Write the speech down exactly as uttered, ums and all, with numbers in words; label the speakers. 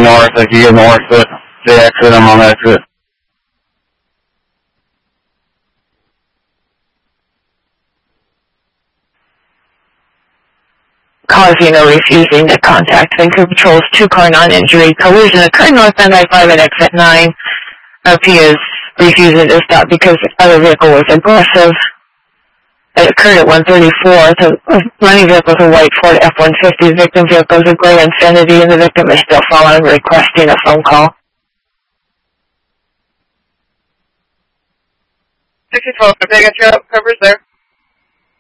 Speaker 1: north, if you get north, the, the exit, I'm on the exit.
Speaker 2: Causing or refusing to contact Vancouver Patrol's two-car non-injury collision occurred northbound I five at exit nine. R P is refusing to stop because the other vehicle was aggressive. It occurred at one thirty-four. The running vehicle is a white Ford F one fifty. The victim vehicle is a gray Infiniti, and the victim is still following, requesting a phone call.
Speaker 3: sixty twelve, can I get your covers there?